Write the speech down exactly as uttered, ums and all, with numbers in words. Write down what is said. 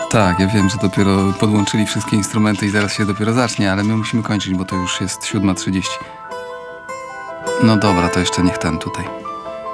Tak, ja wiem, że dopiero podłączyli wszystkie instrumenty i zaraz się dopiero zacznie, ale my musimy kończyć, bo to już jest siódma trzydzieści. No dobra, to jeszcze niech ten tutaj.